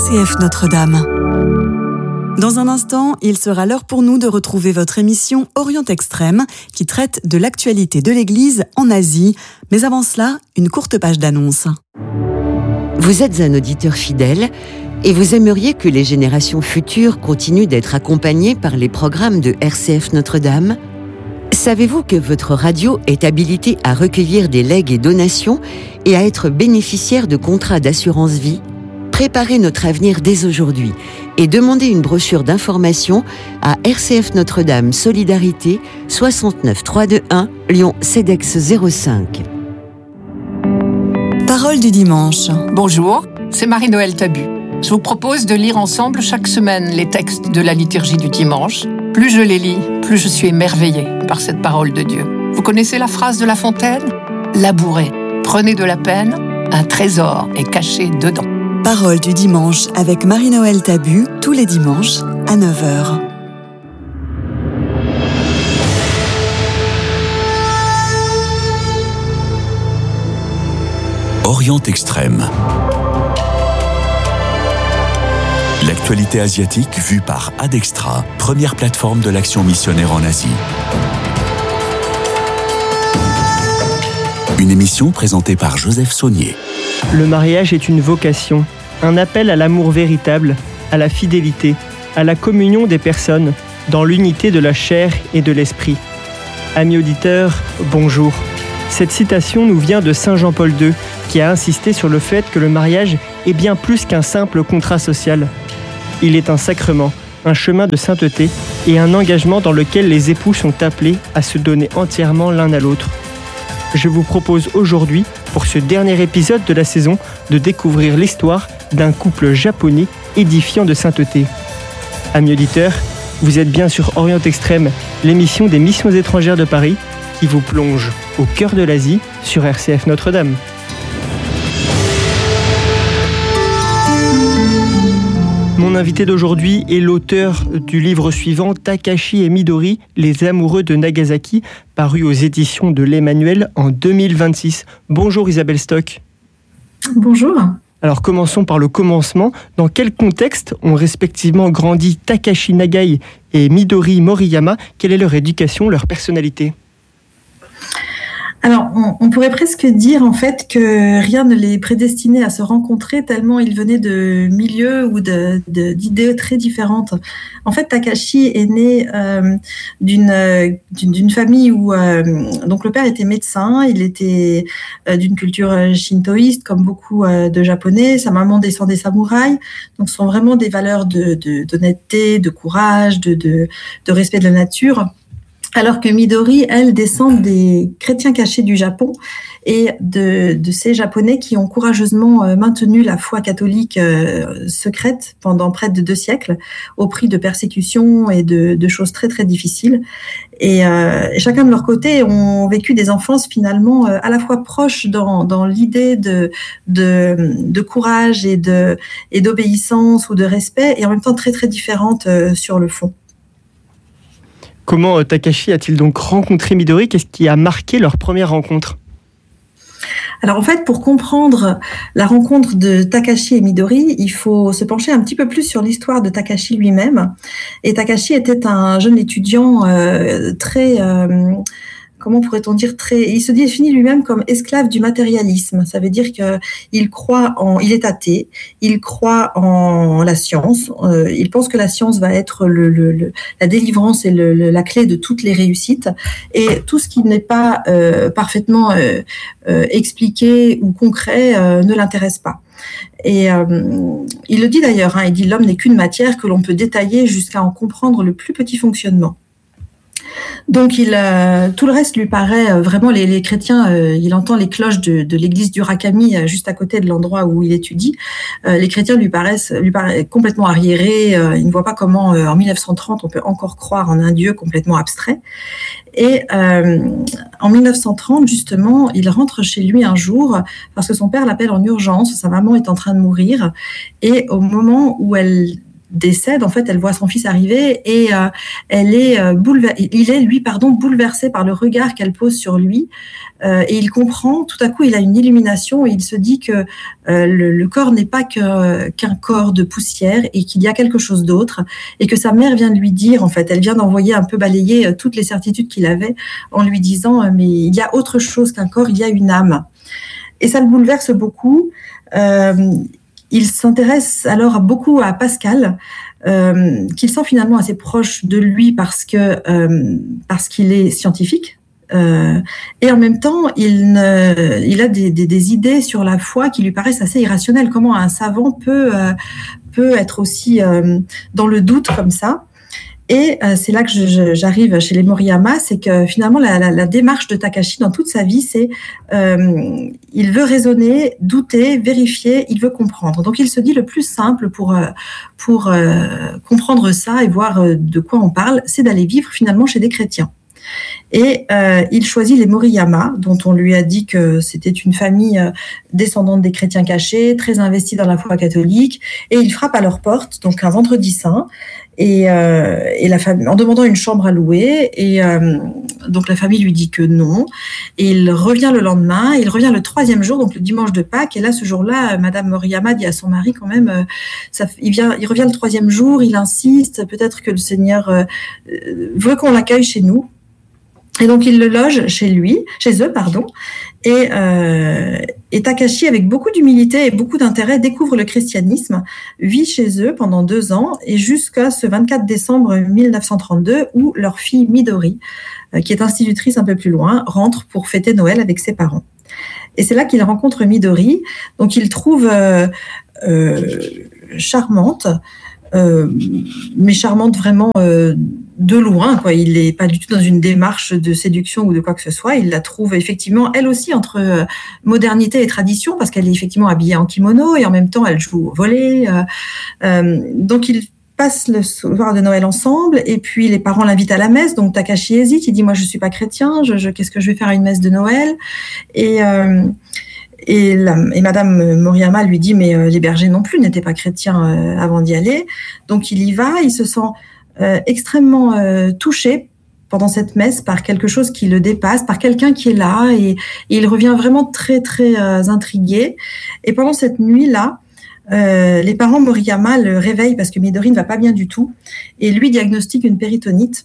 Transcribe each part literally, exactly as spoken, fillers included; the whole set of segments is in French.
C F Notre-Dame. Dans un instant, il sera l'heure pour nous de retrouver votre émission Orient Extrême qui traite de l'actualité de l'Église en Asie. Mais avant cela, une courte page d'annonce. Vous êtes un auditeur fidèle et vous aimeriez que les générations futures continuent d'être accompagnées par les programmes de R C F Notre-Dame ? Savez-vous que votre radio est habilitée à recueillir des legs et donations et à être bénéficiaire de contrats d'assurance vie ? Préparez notre avenir dès aujourd'hui et demandez une brochure d'information à R C F Notre-Dame Solidarité soixante-neuf trois deux un Lyon CEDEX zéro cinq. Parole du dimanche. Bonjour, c'est Marie-Noël Tabu. Je vous propose de lire ensemble chaque semaine les textes de la liturgie du dimanche. Plus je les lis, plus je suis émerveillée par cette parole de Dieu. Vous connaissez la phrase de La Fontaine ? Labourez, prenez de la peine, un trésor est caché dedans. Parole du dimanche avec Marie-Noël Tabu, tous les dimanches à neuf heures. Orient Extrême. L'actualité asiatique vue par Adextra, première plateforme de l'action missionnaire en Asie. Une émission présentée par Joseph Saunier. Le mariage est une vocation, un appel à l'amour véritable, à la fidélité, à la communion des personnes, dans l'unité de la chair et de l'esprit. Amis auditeurs, bonjour. Cette citation nous vient de Saint Jean-Paul deux, qui a insisté sur le fait que le mariage est bien plus qu'un simple contrat social. Il est un sacrement, un chemin de sainteté et un engagement dans lequel les époux sont appelés à se donner entièrement l'un à l'autre. Je vous propose aujourd'hui, pour ce dernier épisode de la saison, de découvrir l'histoire d'un couple japonais édifiant de sainteté. Amis auditeurs, vous êtes bien sur Orient Extrême, l'émission des missions étrangères de Paris, qui vous plonge au cœur de l'Asie sur R C F Notre-Dame. Mon invité d'aujourd'hui est l'auteur du livre suivant, Takashi et Midori, Les amoureux de Nagasaki, paru aux éditions de l'Emmanuel en deux mille vingt-six. Bonjour Isabelle Stock. Bonjour. Alors commençons par le commencement. Dans quel contexte ont respectivement grandi Takashi Nagai et Midori Moriyama ? Quelle est leur éducation, leur personnalité ? Alors, on, on pourrait presque dire en fait que rien ne les prédestinait à se rencontrer tellement ils venaient de milieux ou de, de, d'idées très différentes. En fait, Takashi est né euh, d'une, d'une, d'une famille où euh, donc le père était médecin, il était euh, d'une culture shintoïste comme beaucoup euh, de Japonais. Sa maman descend des samouraïs, donc ce sont vraiment des valeurs de, de, d'honnêteté, de courage, de, de, de respect de la nature. Alors que Midori, elle, descend des chrétiens cachés du Japon et de, de ces Japonais qui ont courageusement maintenu la foi catholique euh, secrète pendant près de deux siècles, au prix de persécutions et de, de choses très très difficiles. Et, euh, et chacun de leur côté ont vécu des enfances finalement euh, à la fois proches dans, dans l'idée de, de, de courage et, de, et d'obéissance ou de respect, et en même temps très très différentes euh, sur le fond. Comment Takashi a-t-il donc rencontré Midori ? Qu'est-ce qui a marqué leur première rencontre ? Alors en fait, pour comprendre la rencontre de Takashi et Midori, il faut se pencher un petit peu plus sur l'histoire de Takashi lui-même. Et Takashi était un jeune étudiant euh, très... Euh, comment pourrait-on dire très, il se définit lui-même comme esclave du matérialisme. Ça veut dire que il croit en, il est athée, il croit en la science. Euh, il pense que la science va être le, le, le la délivrance et le, le, la clé de toutes les réussites. Et tout ce qui n'est pas euh, parfaitement euh, euh, expliqué ou concret euh, ne l'intéresse pas. Et euh, il le dit d'ailleurs. Hein, il dit l'homme n'est qu'une matière que l'on peut détailler jusqu'à en comprendre le plus petit fonctionnement. Donc, il, euh, tout le reste lui paraît euh, vraiment, les, les chrétiens, euh, il entend les cloches de, de l'église d'Urakami, euh, juste à côté de l'endroit où il étudie. Euh, les chrétiens lui paraissent, lui paraissent complètement arriérés. Euh, il ne voit pas comment, euh, en mille neuf cent trente, on peut encore croire en un Dieu complètement abstrait. Et euh, en mille neuf cent trente, justement, il rentre chez lui un jour parce que son père l'appelle en urgence. Sa maman est en train de mourir. Et au moment où elle décède, en fait, elle voit son fils arriver et euh, elle est euh, boulever- il est lui pardon bouleversé par le regard qu'elle pose sur lui euh, et il comprend. Tout à coup, il a une illumination et il se dit que euh, le, le corps n'est pas que, qu'un corps de poussière et qu'il y a quelque chose d'autre et que sa mère vient de lui dire. En fait, elle vient d'envoyer un peu balayer euh, toutes les certitudes qu'il avait en lui disant euh, mais il y a autre chose qu'un corps, il y a une âme. Et ça le bouleverse beaucoup. Euh, Il s'intéresse alors beaucoup à Pascal, euh, qu'il sent finalement assez proche de lui parce que euh, parce qu'il est scientifique. Euh, et en même temps, il, ne, il a des, des, des idées sur la foi qui lui paraissent assez irrationnelles. Comment un savant peut euh, peut être aussi euh, dans le doute comme ça? Et euh, c'est là que je, je, j'arrive chez les Moriyama, c'est que finalement la, la, la démarche de Takashi dans toute sa vie, c'est euh, il veut raisonner, douter, vérifier, il veut comprendre. Donc il se dit le plus simple pour euh, pour euh, comprendre ça et voir euh, de quoi on parle, c'est d'aller vivre finalement chez des chrétiens. Et euh, il choisit les Moriyama, dont on lui a dit que c'était une famille euh, descendante des chrétiens cachés, très investie dans la foi catholique, et il frappe à leur porte, donc un vendredi saint, et, euh, et la famille, en demandant une chambre à louer, et euh, donc la famille lui dit que non, et il revient le lendemain, il revient le troisième jour, donc le dimanche de Pâques, et là, ce jour-là, Madame Moriyama dit à son mari quand même, euh, ça, il, vient, il revient le troisième jour, il insiste, peut-être que le Seigneur euh, veut qu'on l'accueille chez nous. Et donc, il le loge chez lui, chez eux, pardon. Et, euh, et Takashi, avec beaucoup d'humilité et beaucoup d'intérêt, découvre le christianisme, vit chez eux pendant deux ans et jusqu'à ce vingt-quatre décembre mille neuf cent trente-deux où leur fille Midori, euh, qui est institutrice un peu plus loin, rentre pour fêter Noël avec ses parents. Et c'est là qu'il rencontre Midori. Donc, il trouve euh, euh, charmante, euh, mais charmante vraiment euh, de loin, quoi. Il n'est pas du tout dans une démarche de séduction ou de quoi que ce soit. Il la trouve effectivement, elle aussi, entre euh, modernité et tradition, parce qu'elle est effectivement habillée en kimono et en même temps, elle joue au volley. Euh, euh, donc, ils passent le soir de Noël ensemble et puis les parents l'invitent à la messe. Donc, Takashi hésite. Il dit, moi, je ne suis pas chrétien. Je, je, qu'est-ce que je vais faire à une messe de Noël? Et... Euh, Et, la, et Madame Moriyama lui dit, mais euh, les bergers non plus n'étaient pas chrétiens euh, avant d'y aller. Donc il y va, il se sent euh, extrêmement euh, touché pendant cette messe par quelque chose qui le dépasse, par quelqu'un qui est là, et, et il revient vraiment très très euh, intrigué. Et pendant cette nuit-là, euh, les parents Moriyama le réveillent parce que Midori ne va pas bien du tout, et lui diagnostique une péritonite.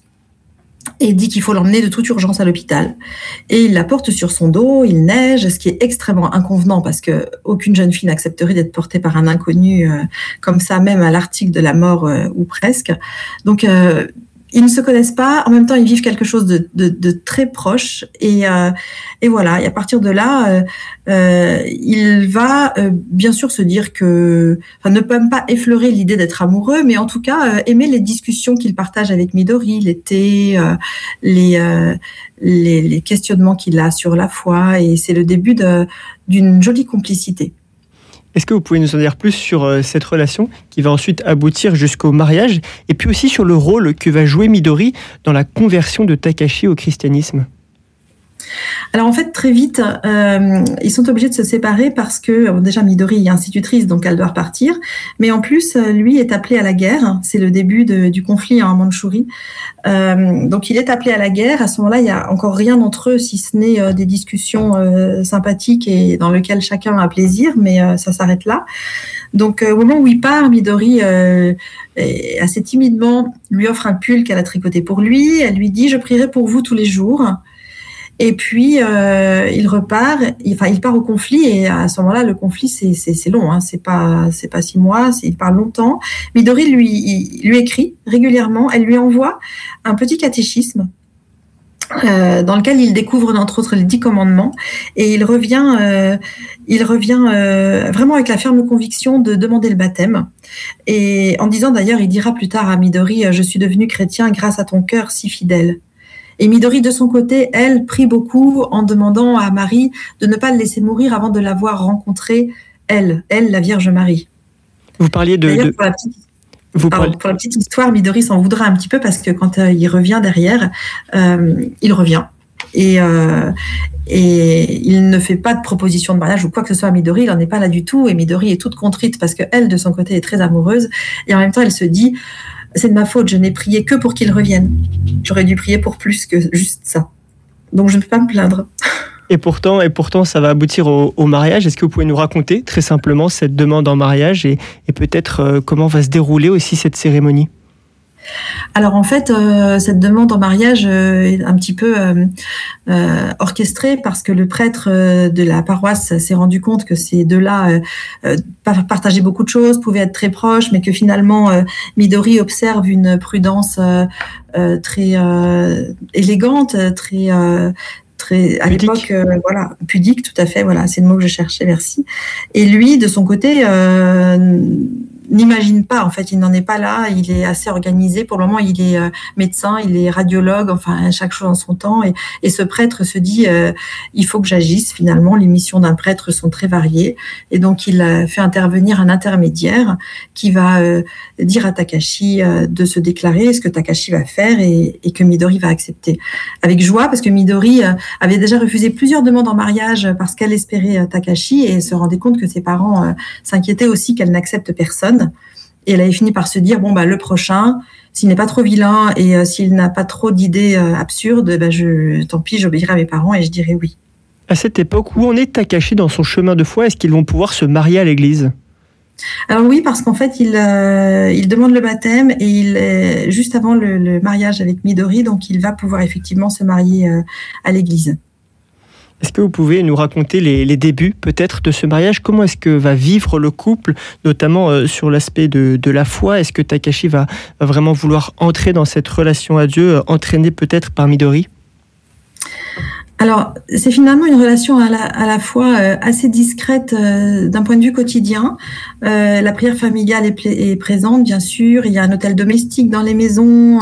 Et dit qu'il faut l'emmener de toute urgence à l'hôpital. Et il la porte sur son dos, il neige, ce qui est extrêmement inconvenant parce que aucune jeune fille n'accepterait d'être portée par un inconnu euh, comme ça, même à l'article de la mort euh, ou presque. Donc, euh, ils ne se connaissent pas, en même temps, ils vivent quelque chose de, de, de très proche. Et, euh, et voilà, et à partir de là, euh, euh, il va euh, bien sûr se dire que, enfin, ne peut même pas effleurer l'idée d'être amoureux, mais en tout cas, euh, aimer les discussions qu'il partage avec Midori, l'été, euh, les, euh, les, les questionnements qu'il a sur la foi. Et c'est le début de, d'une jolie complicité. Est-ce que vous pouvez nous en dire plus sur euh, cette relation qui va ensuite aboutir jusqu'au mariage, et puis aussi sur le rôle que va jouer Midori dans la conversion de Takashi au christianisme? Alors en fait, très vite, euh, ils sont obligés de se séparer parce que bon, déjà Midori est institutrice, donc elle doit repartir. Mais en plus, lui est appelé à la guerre. C'est le début de, du conflit en Mandchourie. Euh, donc il est appelé à la guerre. À ce moment-là, il n'y a encore rien entre eux, si ce n'est euh, des discussions euh, sympathiques et dans lesquelles chacun a plaisir, mais euh, ça s'arrête là. Donc euh, au moment où il part, Midori euh, assez timidement lui offre un pull qu'elle a tricoté pour lui. Elle lui dit « Je prierai pour vous tous les jours ». Et puis euh, il repart, il, enfin il part au conflit et à ce moment-là le conflit c'est c'est, c'est long, hein, c'est pas c'est pas six mois, c'est, il part longtemps. Midori lui il, lui écrit régulièrement, elle lui envoie un petit catéchisme euh, dans lequel il découvre entre autres les dix commandements et il revient euh, il revient euh, vraiment avec la ferme conviction de demander le baptême et en disant d'ailleurs il dira plus tard à Midori je suis devenu chrétien grâce à ton cœur si fidèle. Et Midori, de son côté, elle, prie beaucoup en demandant à Marie de ne pas le laisser mourir avant de l'avoir rencontré, elle, elle, la Vierge Marie. Vous parliez de... D'ailleurs, de... Pour, la petite, Vous pardon, parlez... pour la petite histoire, Midori s'en voudra un petit peu parce que quand euh, il revient derrière, euh, il revient. Et, euh, et il ne fait pas de proposition de mariage ou quoi que ce soit à Midori, il n'en est pas là du tout. Et Midori est toute contrite parce qu'elle, de son côté, est très amoureuse. Et en même temps, elle se dit, c'est de ma faute, je n'ai prié que pour qu'il revienne. J'aurais dû prier pour plus que juste ça. Donc je ne peux pas me plaindre. Et pourtant, et pourtant, ça va aboutir au, au mariage. Est-ce que vous pouvez nous raconter très simplement cette demande en mariage et, et peut-être euh, comment va se dérouler aussi cette cérémonie ? Alors en fait, euh, cette demande en mariage euh, est un petit peu euh, euh, orchestrée parce que le prêtre euh, de la paroisse s'est rendu compte que ces deux-là euh, euh, partageaient beaucoup de choses, pouvaient être très proches, mais que finalement euh, Midori observe une prudence euh, euh, très euh, élégante, très euh, très à pudique. l'époque euh, voilà pudique, tout à fait, voilà, c'est le mot que je cherchais, merci. Et lui, de son côté, euh, n'imagine pas, en fait, il n'en est pas là, il est assez organisé. Pour le moment, il est euh, médecin, il est radiologue, enfin, chaque chose en son temps. Et, et ce prêtre se dit, euh, il faut que j'agisse. Finalement, les missions d'un prêtre sont très variées. Et donc, il a fait intervenir un intermédiaire qui va euh, dire à Takashi euh, de se déclarer, ce que Takashi va faire et, et que Midori va accepter. Avec joie, parce que Midori euh, avait déjà refusé plusieurs demandes en mariage parce qu'elle espérait euh, Takashi et se rendait compte que ses parents euh, s'inquiétaient aussi qu'elle n'accepte personne. Et elle avait fini par se dire, bon, bah, le prochain, s'il n'est pas trop vilain et euh, s'il n'a pas trop d'idées euh, absurdes, bah, je, tant pis, j'obéirai à mes parents et je dirai oui. À cette époque, où en est Takashi dans son chemin de foi ? Est-ce qu'ils vont pouvoir se marier à l'église ? Alors oui, parce qu'en fait, il, euh, il demande le baptême et il est juste avant le, le mariage avec Midori, donc il va pouvoir effectivement se marier euh, à l'église. Est-ce que vous pouvez nous raconter les, les débuts peut-être de ce mariage ? Comment est-ce que va vivre le couple, notamment euh, sur l'aspect de, de la foi ? Est-ce que Takashi va, va vraiment vouloir entrer dans cette relation à Dieu, euh, entraîné peut-être par Midori ? Alors, c'est finalement une relation à la, à la fois euh, assez discrète euh, d'un point de vue quotidien. Euh, la prière familiale est, pla- est présente, bien sûr. Il y a un hôtel domestique dans les maisons.